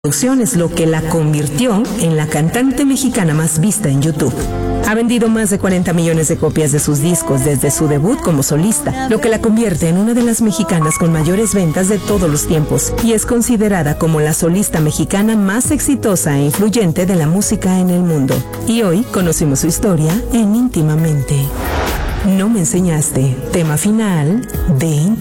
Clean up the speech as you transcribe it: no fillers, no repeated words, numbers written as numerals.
Es lo que la convirtió en la cantante mexicana más vista en YouTube. Ha vendido más de 40 millones de copias de sus discos desde su debut como solista, lo que la convierte en una de las mexicanas con mayores ventas de todos los tiempos, y es considerada como la solista mexicana más exitosa e influyente de la música en el mundo. Y hoy conocimos su historia en Íntimamente. No me enseñaste, tema final de Íntimamente.